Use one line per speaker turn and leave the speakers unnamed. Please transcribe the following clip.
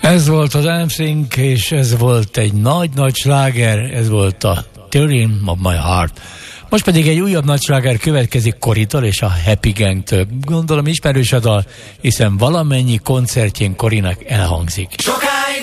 Ez volt az NSYNC, és ez volt egy nagy-nagy sláger, ez volt a Theory of My Heart. Most pedig egy újabb nagy sláger következik Coritól és a Happy Gangtől. Gondolom ismerős a dal, hiszen valamennyi koncertjén Corinak elhangzik.
Sokáig